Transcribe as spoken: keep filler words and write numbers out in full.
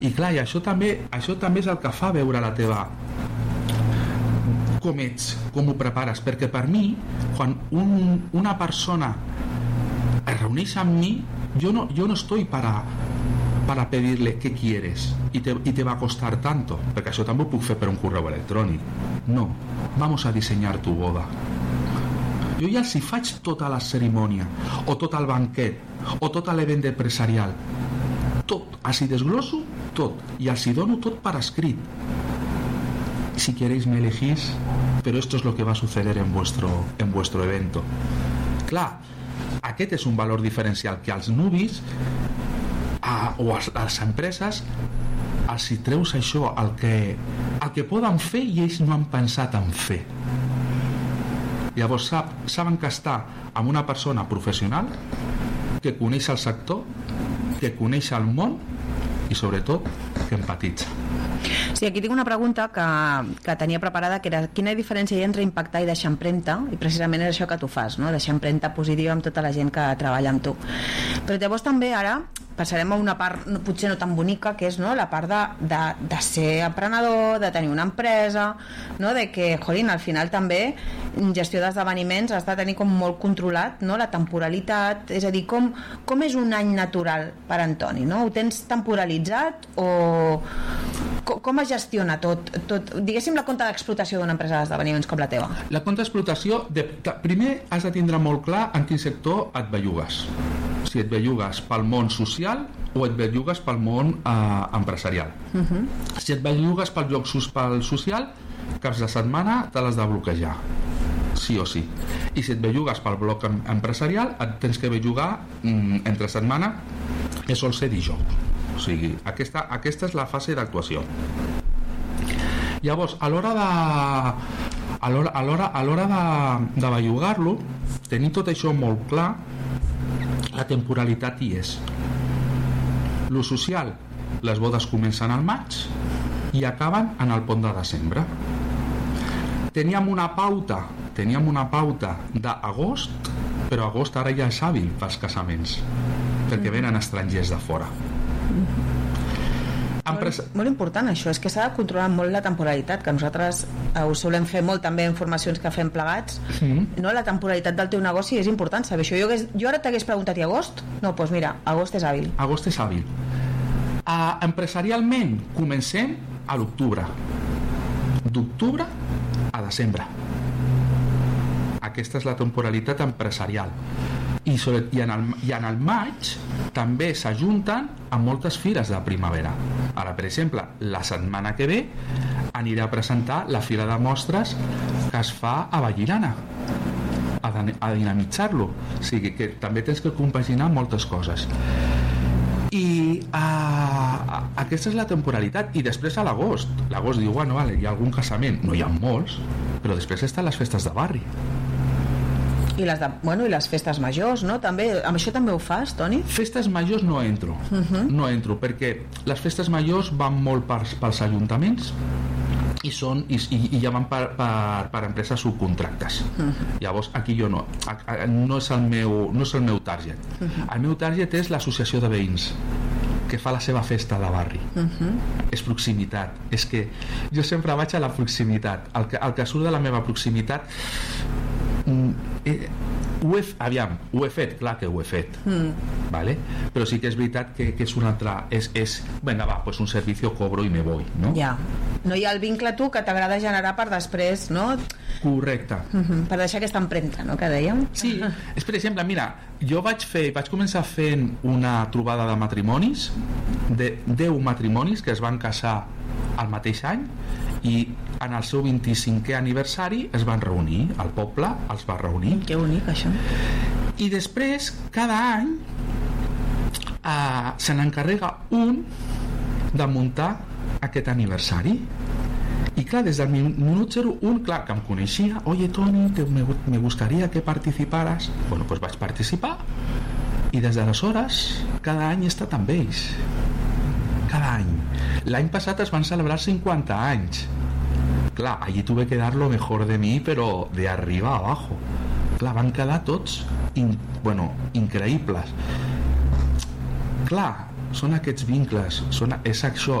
I clar, i això també, això també és el que fa veure la teva com ets, com ho prepares, perquè per mi quan un, una persona es reuneix amb mi, yo no, yo no estoy para para pedirle qué quieres y te, y te va a costar tanto, perquè això també ho puc fer per un correu electrònic. No, vamos a diseñar tu boda. Jo ja els hi faig tota la cerimònia, o tot el banquet, o tot l'event empresarial, tot, els hi desglosso tot, i els hi dono tot per escrit. Si queréis me elegís, pero esto es lo que va a suceder en vuestro, en vuestro evento. Clar, aquest és un valor diferencial que als nuvis a, o a, a les empreses els hi treus això, el que, el que poden fer i ells no han pensat en fer. Llavors sap, saben que està amb una persona professional que coneix el sector, que coneix el món i sobretot que empatitza. Sí, aquí tinc una pregunta que, que tenia preparada, que era quina diferència hi ha entre impactar i deixar empremta, i precisament és això que tu fas, no? Deixar empremta positiva amb tota la gent que treballa amb tu. Però llavors també ara passarem a una part no, potser no tan bonica, que és, no, la part de, de, de ser emprenedor, de tenir una empresa, no? De que, jolín, al final també gestió d'esdeveniments has de tenir com molt controlat, no? La temporalitat, és a dir, com, com és un any natural per Antoni, no? Ho tens temporalitzat o com, com es gestiona tot, tot, diguéssim, la compta d'explotació d'una empresa d'esdeveniments com la teva? La compta d'explotació, de, primer has de tindre molt clar en quin sector et bellugues. Si et bellugues pel món social o et bellugues pel món eh, empresarial. Uh-huh. Si et bellugues pel lloc pel social, caps de setmana te l'has de bloquejar, sí o sí. I si et bellugues pel bloc em empresarial, et tens que bellugar mm, entre setmana, que sol ser dijous. O sigui, aquesta, aquesta és la fase d'actuació. Llavors, a l'hora de a l'hora, a l'hora, a l'hora de, de bellugar-lo, tenir tot això molt clar, la temporalitat hi és. Lo social, les bodes comencen al maig i acaben en el pont de desembre. Teníem una pauta, teníem una pauta d'agost, però agost ara ja és hàbil pels casaments, perquè venen estrangers de fora. Empresa... Molt, molt important això, és que s'ha de controlar molt la temporalitat, que nosaltres eh, ho solem fer molt també en formacions que fem plegats, mm. no? La temporalitat del teu negoci és important saber això. Jo, hagués, jo ara t'hagués preguntat, i agost? No, doncs mira, agost és hàbil. Agost és hàbil. Uh, empresarialment comencem a l'octubre, d'octubre a desembre. Aquesta és la temporalitat empresarial. I, sobre, i, en el, i en el maig també s'ajunten amb moltes fires de primavera. Ara, per exemple, la setmana que ve aniré a presentar la fira de mostres que es fa a Vallirana, a, a dinamitzar-lo. O sigui que també tens que compaginar moltes coses. I uh, aquesta és la temporalitat. I després a l'agost l'agost diu, bueno, vale, hi ha algun casament, no hi ha molts, però després estan les festes de barri. I les, de, bueno, i les festes majors, no? També, amb això també ho fas, Toni? Festes majors no entro, uh-huh. no entro, perquè les festes majors van molt per, pels ajuntaments i, són, i, i ja van per, per, per empreses subcontractes. Uh-huh. Llavors aquí jo no, no és el meu, no és el meu target. Uh-huh. El meu target és l'associació de veïns que fa la seva festa de barri. Uh-huh. És proximitat. És que jo sempre vaig a la proximitat. El que, el que surt de la meva proximitat eh, ho he, aviam, ho he fet, clar que ho he fet, mm. vale? Però sí que és veritat que, que és un altre, és, és, venga va, pues un servicio cobro y me voy, no? Ja, no hi ha el vincle tu que t'agrada generar per després, no? Correcte. Mm-hmm. Per deixar aquesta empremta, no?, que dèiem. Sí, és per exemple, mira, jo vaig fer, vaig començar fent una trobada de matrimonis, de deu matrimonis que es van casar al mateix any, i en el seu vint-i-cinquè aniversari es van reunir, el poble els va reunir. Que bonic això. I després cada any eh, se n'encarrega un de muntar aquest aniversari. I clar, des del minut zero un, clar, que em coneixia, oye Toni, te, me, me gustaría que participaras. Bueno, pues vaig participar i des d'aleshores cada any he estat amb ells, cada any. L'any passat es van celebrar cinquanta anys. Clar, allí tuve que dar lo mejor de mi, però de arriba a abajo. Clar, van quedar tots in, bueno, increïbles. Clar, són aquests vincles, són, és això,